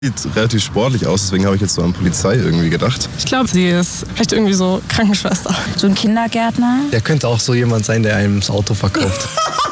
Sieht relativ sportlich aus, deswegen habe ich jetzt so an Polizei irgendwie gedacht. Ich glaube, sie ist vielleicht irgendwie so Krankenschwester. So ein Kindergärtner. Der könnte auch so jemand sein, der einem das Auto verkauft.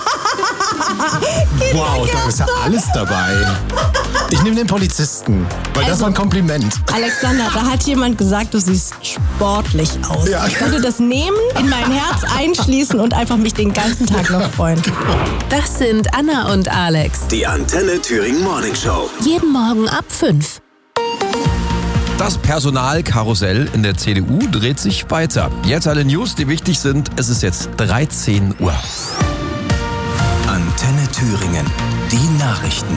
Wow, da ist ja alles dabei. Ich nehme den Polizisten, weil das war ein Kompliment. Alexander, da hat jemand gesagt, du siehst sportlich aus. Ja. Ich würde das nehmen, in mein Herz einschließen und einfach mich den ganzen Tag noch freuen. Das sind Anna und Alex. Die Antenne Thüringen Morning Show. Jeden Morgen ab 5. Das Personalkarussell in der CDU dreht sich weiter. Jetzt alle News, die wichtig sind. Es ist jetzt 13 Uhr. Antenne Thüringen. Die Nachrichten.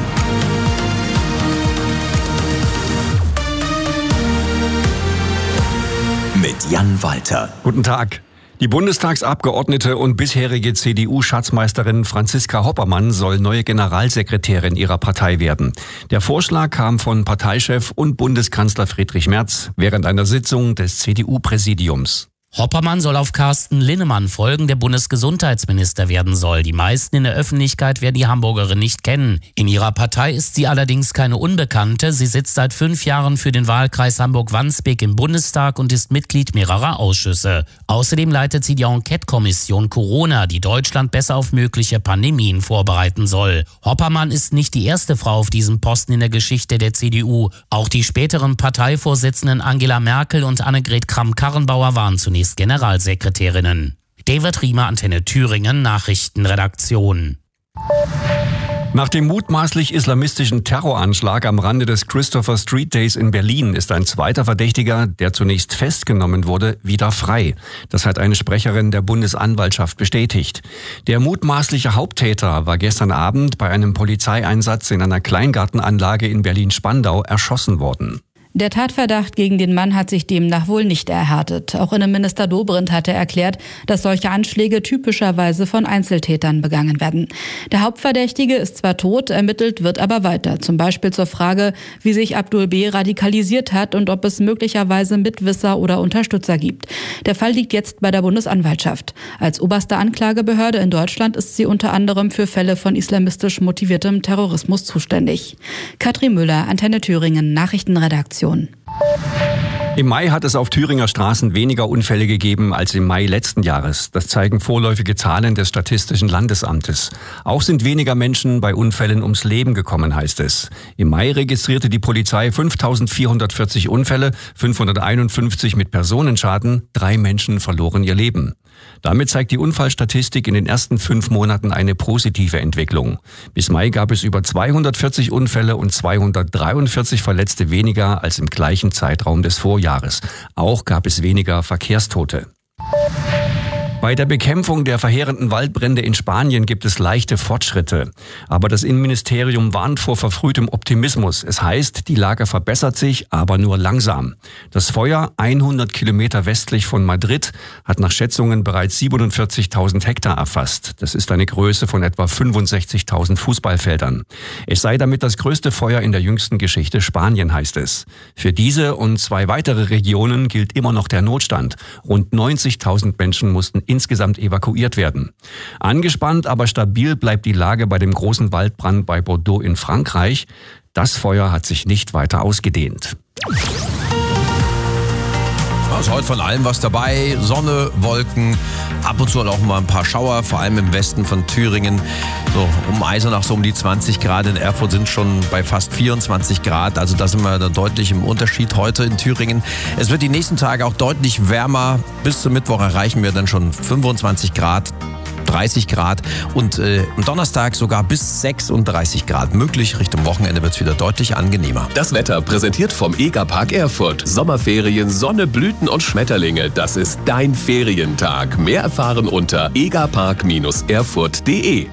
Mit Jan Walter. Guten Tag. Die Bundestagsabgeordnete und bisherige CDU-Schatzmeisterin Franziska Hoppermann soll neue Generalsekretärin ihrer Partei werden. Der Vorschlag kam von Parteichef und Bundeskanzler Friedrich Merz während einer Sitzung des CDU-Präsidiums. Hoppermann soll auf Carsten Linnemann folgen, der Bundesgesundheitsminister werden soll. Die meisten in der Öffentlichkeit werden die Hamburgerin nicht kennen. In ihrer Partei ist sie allerdings keine Unbekannte. Sie sitzt seit 5 Jahren für den Wahlkreis Hamburg-Wandsbek im Bundestag und ist Mitglied mehrerer Ausschüsse. Außerdem leitet sie die Enquete-Kommission Corona, die Deutschland besser auf mögliche Pandemien vorbereiten soll. Hoppermann ist nicht die erste Frau auf diesem Posten in der Geschichte der CDU. Auch die späteren Parteivorsitzenden Angela Merkel und Annegret Kramp-Karrenbauer waren zunächst Generalsekretärinnen. David Riemer, Antenne Thüringen, Nachrichtenredaktion. Nach dem mutmaßlich islamistischen Terroranschlag am Rande des Christopher Street Days in Berlin ist ein zweiter Verdächtiger, der zunächst festgenommen wurde, wieder frei. Das hat eine Sprecherin der Bundesanwaltschaft bestätigt. Der mutmaßliche Haupttäter war gestern Abend bei einem Polizeieinsatz in einer Kleingartenanlage in Berlin-Spandau erschossen worden. Der Tatverdacht gegen den Mann hat sich demnach wohl nicht erhärtet. Auch Innenminister Dobrindt hatte erklärt, dass solche Anschläge typischerweise von Einzeltätern begangen werden. Der Hauptverdächtige ist zwar tot, ermittelt wird aber weiter. Zum Beispiel zur Frage, wie sich Abdul B. radikalisiert hat und ob es möglicherweise Mitwisser oder Unterstützer gibt. Der Fall liegt jetzt bei der Bundesanwaltschaft. Als oberste Anklagebehörde in Deutschland ist sie unter anderem für Fälle von islamistisch motiviertem Terrorismus zuständig. Katrin Müller, Antenne Thüringen, Nachrichtenredaktion. Im Mai hat es auf Thüringer Straßen weniger Unfälle gegeben als im Mai letzten Jahres. Das zeigen vorläufige Zahlen des Statistischen Landesamtes. Auch sind weniger Menschen bei Unfällen ums Leben gekommen, heißt es. Im Mai registrierte die Polizei 5.440 Unfälle, 551 mit Personenschaden, 3 Menschen verloren ihr Leben. Damit zeigt die Unfallstatistik in den ersten 5 Monaten eine positive Entwicklung. Bis Mai gab es über 240 Unfälle und 243 Verletzte weniger als im gleichen Zeitraum des Vorjahres. Auch gab es weniger Verkehrstote. Bei der Bekämpfung der verheerenden Waldbrände in Spanien gibt es leichte Fortschritte. Aber das Innenministerium warnt vor verfrühtem Optimismus. Es heißt, die Lage verbessert sich, aber nur langsam. Das Feuer, 100 Kilometer westlich von Madrid, hat nach Schätzungen bereits 47.000 Hektar erfasst. Das ist eine Größe von etwa 65.000 Fußballfeldern. Es sei damit das größte Feuer in der jüngsten Geschichte Spanien, heißt es. Für diese und 2 weitere Regionen gilt immer noch der Notstand. Rund 90.000 Menschen mussten insgesamt evakuiert werden. Angespannt, aber stabil bleibt die Lage bei dem großen Waldbrand bei Bordeaux in Frankreich. Das Feuer hat sich nicht weiter ausgedehnt. Also heute von allem was dabei. Sonne, Wolken, ab und zu auch mal ein paar Schauer, vor allem im Westen von Thüringen. So um Eisenach so um die 20 Grad. In Erfurt sind schon bei fast 24 Grad. Also da sind wir dann deutlich im Unterschied heute in Thüringen. Es wird die nächsten Tage auch deutlich wärmer. Bis zum Mittwoch erreichen wir dann schon 25 Grad. 30 Grad und am Donnerstag sogar bis 36 Grad möglich. Richtung Wochenende wird es wieder deutlich angenehmer. Das Wetter präsentiert vom EGA-Park Erfurt. Sommerferien, Sonne, Blüten und Schmetterlinge. Das ist dein Ferientag. Mehr erfahren unter egapark-erfurt.de.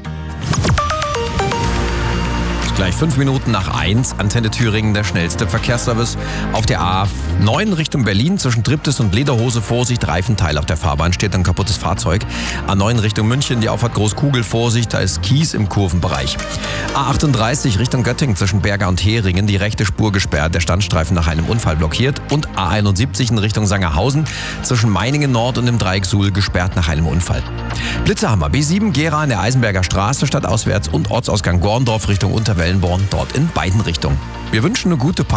Gleich 5 Minuten nach 1, Antenne Thüringen, der schnellste Verkehrsservice. Auf der A9 Richtung Berlin zwischen Triptis und Lederhose, Vorsicht, Reifenteil auf der Fahrbahn, steht ein kaputtes Fahrzeug. A9 Richtung München, die Auffahrt Großkugel, Vorsicht, da ist Kies im Kurvenbereich. A38 Richtung Göttingen zwischen Berger und Heringen, die rechte Spur gesperrt, der Standstreifen nach einem Unfall blockiert. Und A71 in Richtung Sangerhausen zwischen Meiningen Nord und dem Dreieck Suhl gesperrt nach einem Unfall. Blitze haben wir. B7 Gera an der Eisenberger Straße stadtauswärts und Ortsausgang Gorndorf Richtung Unterwelt. Schwellenborn dort in beiden Richtungen. Wir wünschen eine gute